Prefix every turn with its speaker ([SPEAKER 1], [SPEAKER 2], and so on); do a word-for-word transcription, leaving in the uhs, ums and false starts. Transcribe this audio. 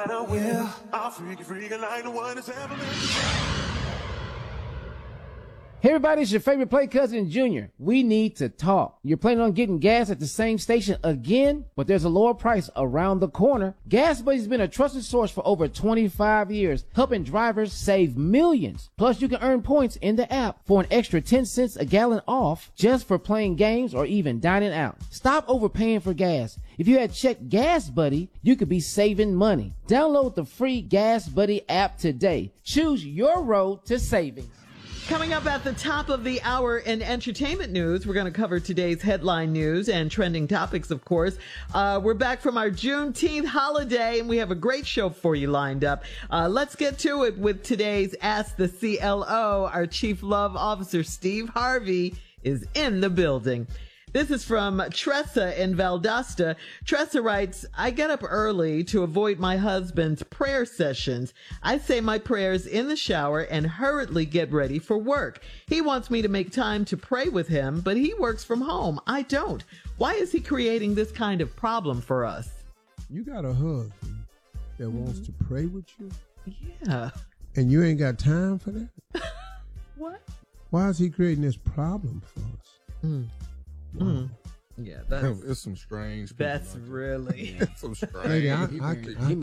[SPEAKER 1] that I will. I'll freak you, freak you like the one that's ever been.
[SPEAKER 2] Hey everybody, it's your favorite play cousin Junior. We need to talk. You're planning on getting gas at the same station again, but there's a lower price around the corner. Gas Buddy's been a trusted source for over twenty-five years, helping drivers save millions. Plus, you can earn points in the app for an extra ten cents a gallon off just for playing games or even dining out. Stop overpaying for gas. If you had checked Gas Buddy, you could be saving money. Download the free Gas Buddy app today. Choose your road to savings.
[SPEAKER 3] Coming up at the top of the hour in entertainment news, we're going to cover today's headline news and trending topics, of course. Uh, we're back from our Juneteenth holiday, and we have a great show for you lined up. Uh, let's get to it with today's Ask the C L O. Our Chief Love Officer, Steve Harvey, is in the building. This is from Tressa in Valdosta. Tressa writes, I get up early to avoid my husband's prayer sessions. I say my prayers in the shower and hurriedly get ready for work. He wants me to make time to pray with him, but he works from home. I don't. Why is he creating this kind of problem for us?
[SPEAKER 4] You got a husband that mm-hmm. wants to pray with you?
[SPEAKER 3] Yeah.
[SPEAKER 4] And you ain't got time for that?
[SPEAKER 3] What?
[SPEAKER 4] Why is he creating this problem for us?
[SPEAKER 3] Mm. Wow. Mm. Yeah, that's
[SPEAKER 5] it's some strange.
[SPEAKER 3] That's
[SPEAKER 5] like
[SPEAKER 3] really
[SPEAKER 5] that. some strange.
[SPEAKER 4] Lady, I, I, I,